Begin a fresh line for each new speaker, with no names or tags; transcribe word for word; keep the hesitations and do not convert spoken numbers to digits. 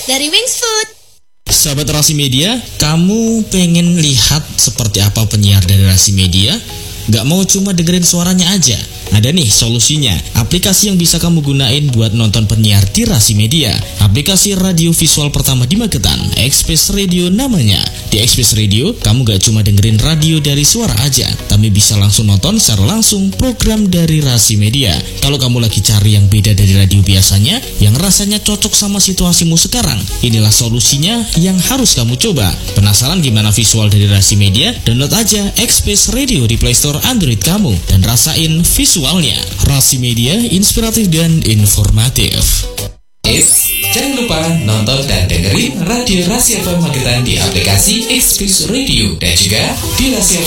dari Wings Food.
Sahabat Rasi Media, kamu pengen lihat seperti apa penyiar dari Rasi Media? Gak mau cuma dengerin suaranya aja? Ada nih solusinya, aplikasi yang bisa kamu gunain buat nonton penyiar di Rasi Media. Aplikasi radio visual pertama di Magetan, Express Radio namanya. Di Express Radio, kamu gak cuma dengerin radio dari suara aja, tapi bisa langsung nonton secara langsung program dari Rasi Media. Kalau kamu lagi cari yang beda dari radio biasanya, yang rasanya cocok sama situasimu sekarang, inilah solusinya yang harus kamu coba. Penasaran gimana visual dari Rasi Media? Download aja Express Radio di Play Store Android kamu dan rasain visualnya. Rasi Media, inspiratif dan informatif.
Eits, jangan lupa nonton dan dengerin Radio Rasi F M Magetan di aplikasi Express Radio dan juga di rasi f